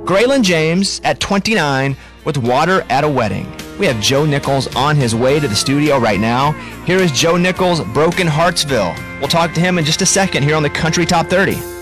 Graylin James at 29 with Water at a Wedding. We have Joe Nichols on his way to the studio right now. Here is Joe Nichols, Broken Heartsville. We'll talk to him in just a second here on the Country Top 30.